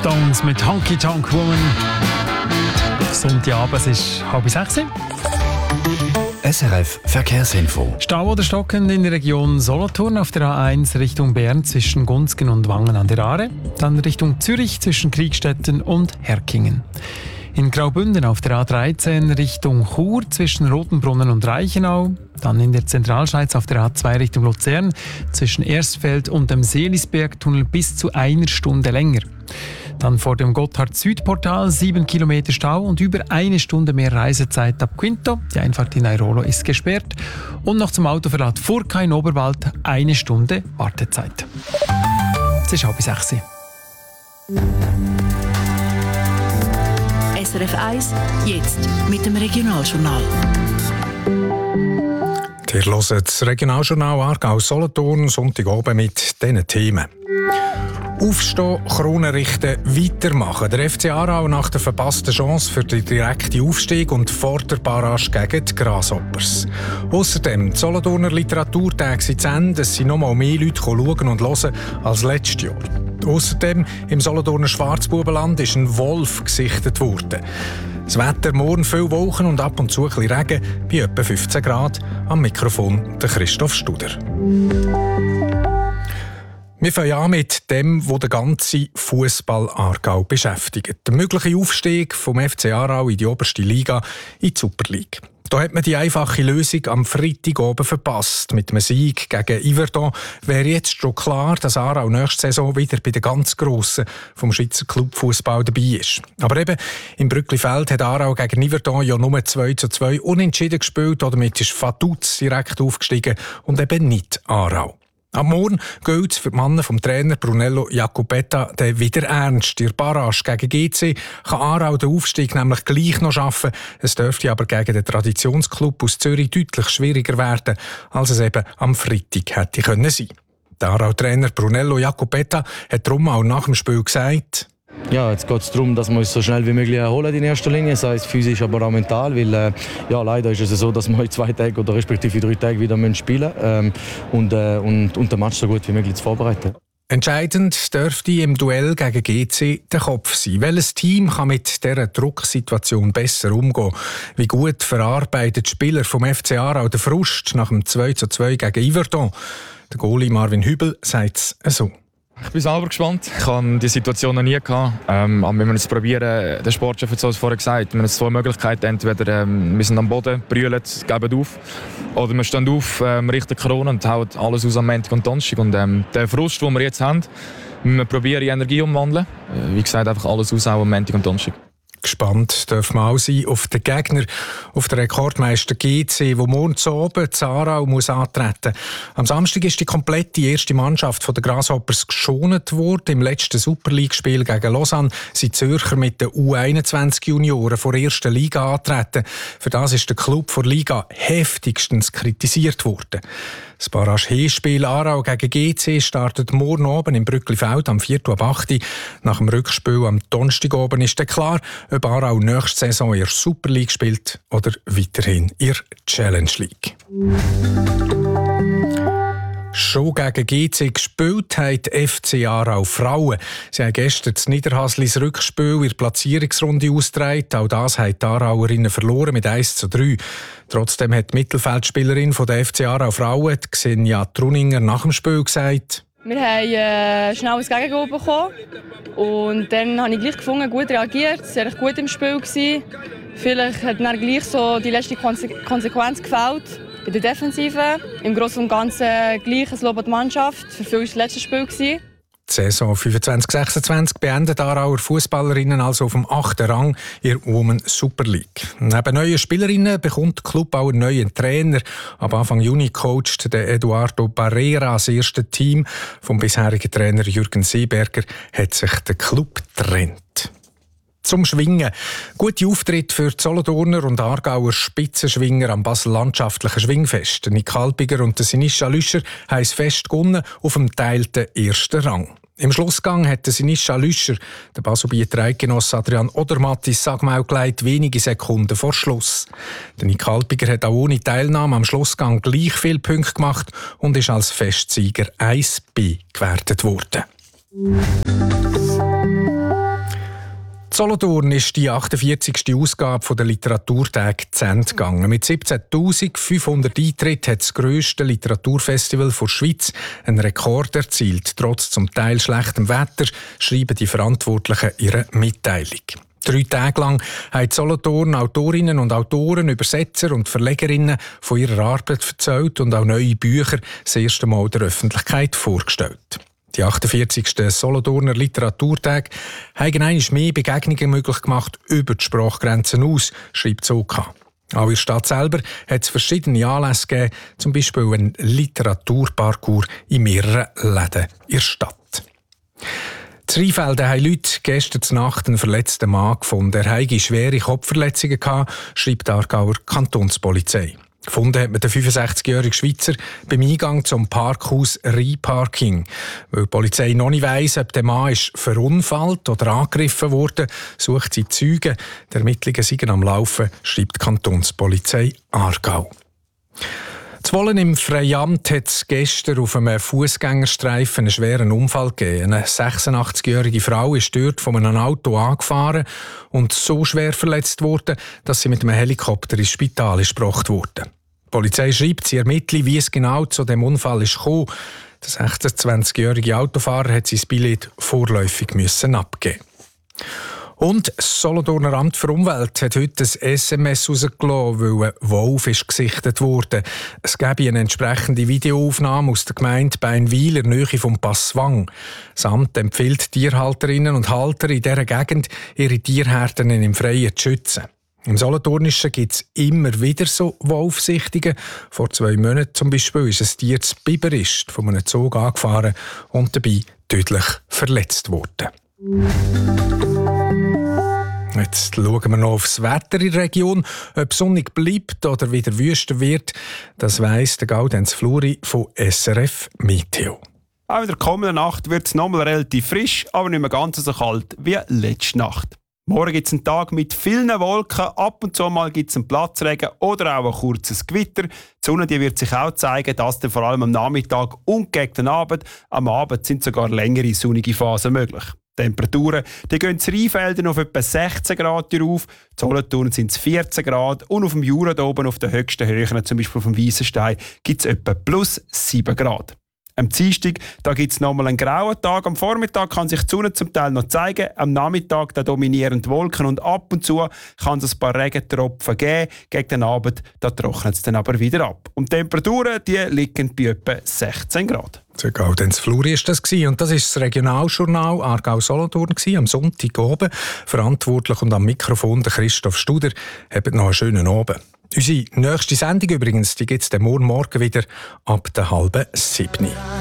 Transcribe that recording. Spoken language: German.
Stones mit Honky Tonk Woman. Sonntagabend, es ist 5:30. SRF Verkehrsinfo. Stau oder stockend in der Region Solothurn auf der A1 Richtung Bern zwischen Gunzgen und Wangen an der Aare. Dann Richtung Zürich zwischen Kriegstetten und Herkingen. In Graubünden auf der A13 Richtung Chur zwischen Rotenbrunnen und Reichenau. Dann in der Zentralschweiz auf der A2 Richtung Luzern zwischen Erstfeld und dem Seelisbergtunnel bis zu 1 Stunde länger. Dann vor dem Gotthard-Südportal 7 Kilometer Stau und über 1 Stunde mehr Reisezeit ab Quinto. Die Einfahrt in Airolo ist gesperrt. Und noch zum Autoverlad Furka in Oberwald 1 Stunde Wartezeit. Es ist 5:30. SRF 1, jetzt mit dem Regionaljournal. Ihr hört das Regionaljournal Aargau-Solothurn Sonntagabend mit diesen Themen. Aufstehen, Krone richten, weitermachen. Der FC Aarau nach der verpassten Chance für den direkten Aufstieg und vor der Barrage gegen die Grasshoppers. Außerdem, die Solothurner Literaturtage sind zu Ende, es sind noch mal mehr Leute schauen und hören als letztes Jahr. Außerdem, im Solothurner Schwarzbubenland ist ein Wolf gesichtet worden. Das Wetter morgen viel Wolken und ab und zu ein bisschen Regen bei etwa 15 Grad. Am Mikrofon der Christoph Studer. Wir fangen an mit dem, was den ganzen Fußball Aargau beschäftigt. Der mögliche Aufstieg vom FC Aarau in die oberste Liga, in die Super League. Da hat man die einfache Lösung am Freitag oben verpasst. Mit einem Sieg gegen Yverdon wäre jetzt schon klar, dass Aarau nächste Saison wieder bei den ganz Grossen vom Schweizer Clubfußball dabei ist. Aber eben, im Brücklifeld hat Aarau gegen Yverdon ja nur 2:2 unentschieden gespielt. Damit ist Vaduz direkt aufgestiegen und eben nicht Aarau. Am Morgen gilt es für die Männer vom Trainer Brunello Jacopetta wieder ernst. In der Barrage gegen GC kann Aarau den Aufstieg nämlich gleich noch schaffen. Es dürfte aber gegen den Traditionsclub aus Zürich deutlich schwieriger werden, als es eben am Freitag hätte können sein. Der Aarau-Trainer Brunello Jacopetta hat darum auch nach dem Spiel gesagt: Ja, jetzt geht es darum, dass wir uns so schnell wie möglich erholen in erster Linie, sei es physisch, aber auch mental, weil leider ist es so, dass wir in 2 Tagen oder respektive 3 Tagen wieder spielen müssen und den Match so gut wie möglich zu vorbereiten. Entscheidend dürfte im Duell gegen GC der Kopf sein. Welches Team kann mit dieser Drucksituation besser umgehen? Wie gut verarbeitet die Spieler vom FC Aarau den Frust nach dem 2:2 gegen Yverdon? Der Goalie Marvin Hübel sagt es so: Ich bin selber gespannt. Ich hatte die Situation noch nie gehabt. Aber wenn wir es probieren, der Sportchef hat es vorher gesagt, wir haben 2 Möglichkeiten. Entweder wir sind am Boden, brüllen, geben auf. Oder wir stehen auf, richten Krone und hauen alles aus am Montag und Donnerstag. Und den Frust, den wir jetzt haben, wir probieren in Energie umwandeln. Wie gesagt, einfach alles aushauen am Montag und Donnerstag. Gespannt dürfen wir auch sein auf den Gegner, auf den Rekordmeister GC, wo morgen zu oben zu Aarau muss antreten. Am Samstag ist die komplette erste Mannschaft der Grasshoppers geschont worden. Im letzten Super League-Spiel gegen Lausanne sind Zürcher mit den U21-Junioren vor der ersten Liga antreten. Für das ist der Club der Liga heftigstens kritisiert worden. Das Barrage-Hinspiel Aarau gegen GC startet morgen oben im Brücklifeld am 4:08. Nach dem Rückspiel am Donnerstag oben ist dann klar, ob Aarau nächste Saison in der Super League spielt oder weiterhin in der Challenge League. Schon gegen GC gespielt haben die FC Aarau Frauen. Sie haben gestern das Niederhaslis Rückspiel in der Platzierungsrunde ausgetragen. Auch das haben die Aarauerinnen verloren mit 1:3. Trotzdem hat die Mittelfeldspielerin der FC Aarau Frauen, Xenia Truninger, nach dem Spiel gesagt: Wir haben schnell ein Gegengoal bekommen und dann habe ich gleich gefunden, gut reagiert, es war gut im Spiel gewesen. Vielleicht hat dann gleich so die letzte Konsequenz gefällt in der Defensive. Im Großen und Ganzen gleich ein Lob an die Mannschaft. Für viele war das letzte Spiel gewesen. Die Saison 25/26 beendet Aarauer Fußballerinnen also auf dem 8. Rang in der Women Super League. Neben neuen Spielerinnen bekommt der Club auch einen neuen Trainer. Ab Anfang Juni coacht der Eduardo Barrera das erste Team. Vom bisherigen Trainer Jürgen Seeberger hat sich der Club getrennt. Zum Schwingen. Gute Auftritte für die Solothurner und Aargauer Spitzenschwinger am Basel-Landschaftlichen Schwingfest. Nick Halpiger und Sinischa Lüscher haben das Fest gewonnen auf dem geteilten 1. Rang. Im Schlussgang hat Sinischa Lüscher der Baselbieter Eidgenosse Adrian Odermatt ins Sagmaul gelegt, wenige Sekunden vor Schluss. Der Nick Halpiger hat auch ohne Teilnahme am Schlussgang gleich viele Punkte gemacht und ist als Festsieger 1B gewertet worden. Solothurn ist die 48. Ausgabe der Literaturtage zu Ende gegangen. Mit 17.500 Eintritten hat das grösste Literaturfestival der Schweiz einen Rekord erzielt. Trotz zum Teil schlechtem Wetter schreiben die Verantwortlichen ihre Mitteilung. 3 Tage lang haben Solothurn Autorinnen und Autoren, Übersetzer und Verlegerinnen von ihrer Arbeit erzählt und auch neue Bücher das erste Mal der Öffentlichkeit vorgestellt. Die 48. Solothurner Literaturtage haben einmal mehr Begegnungen möglich gemacht über die Sprachgrenzen aus, schreibt das OK. Auch in der Stadt selber hat es verschiedene Anlässe gegeben, zum Beispiel einen Literaturparcours in mehreren Läden in der Stadt. In Rheinfelden haben Leute gestern Nacht einen verletzten Mann gefunden. Er hatte schwere Kopfverletzungen gehabt, schreibt die Aargauer Kantonspolizei. Gefunden hat man den 65-jährigen Schweizer beim Eingang zum Parkhaus Rheinparking. Weil die Polizei noch nicht weiss, ob der Mann ist verunfallt oder angegriffen wurde, sucht sie Zeugen. Die Ermittlungen sind am Laufen, schreibt die Kantonspolizei Aargau. In Zwolen im Freiamt hat es gestern auf einem Fußgängerstreifen einen schweren Unfall gegeben. Eine 86-jährige Frau ist dort von einem Auto angefahren und so schwer verletzt worden, dass sie mit einem Helikopter ins Spital gebracht wurde. Die Polizei schreibt, sie ermittle, wie es genau zu dem Unfall ist gekommen. Der 26-jährige Autofahrer hat sein Billett vorläufig abgeben. Und das Solothurner Amt für Umwelt hat heute ein SMS rausgelassen, weil ein Wolf gesichtet wurde. Es gäbe eine entsprechende Videoaufnahme aus der Gemeinde Beinwil in der Nähe vom Passwang. Das Amt empfiehlt Tierhalterinnen und Halter in dieser Gegend, ihre Tierherden im Freien zu schützen. Im Solothurnischen gibt es immer wieder so Wolfsichtungen. Vor 2 Monaten zum Beispiel ist ein Tier zu Biberist von einem Zug angefahren und dabei tödlich verletzt worden. Jetzt schauen wir noch aufs Wetter in der Region. Ob es sonnig bleibt oder wieder wüster wird, das weiss der Gaudenz Fluri von SRF Meteo. Auch in der kommenden Nacht wird es nochmal relativ frisch, aber nicht mehr ganz so kalt wie letzte Nacht. Morgen gibt es einen Tag mit vielen Wolken, ab und zu mal gibt es einen Platzregen oder auch ein kurzes Gewitter. Die Sonne die wird sich auch zeigen, das dann vor allem am Nachmittag und gegen den Abend. Am Abend sind sogar längere sonnige Phasen möglich. Die Temperaturen die gehen in Rheinfelden auf etwa 16 Grad auf, in Solothurn sind es 14 Grad und auf dem Jura da oben auf den höchsten Höhen, zum Beispiel auf dem Weissenstein, gibt es etwa plus 7 Grad. Am Dienstag gibt es nochmal einen grauen Tag. Am Vormittag kann sich die Sonne zum Teil noch zeigen. Am Nachmittag dominieren die Wolken und ab und zu kann es ein paar Regentropfen geben. Gegen den Abend trocknet es dann aber wieder ab. Und die Temperaturen die liegen bei etwa 16 Grad. Der Gaudenz Fluri war das. Und das ist das Regionaljournal Aargau-Solothurn am Sonntag oben. Verantwortlich und am Mikrofon der Christoph Studer. Habt noch einen schönen Abend. Unsere nächste Sendung übrigens, die gibt es morgen wieder ab der 6:30.